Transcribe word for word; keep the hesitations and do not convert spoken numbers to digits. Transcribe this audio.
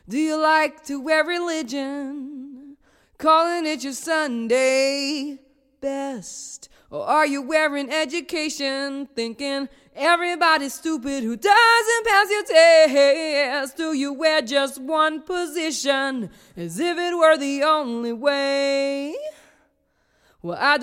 Do you like to wear religion, calling it your Sunday best? Or are you wearing education, thinking everybody's stupid who doesn't pass your test? Do you wear just one position, as if it were the only way? Well, I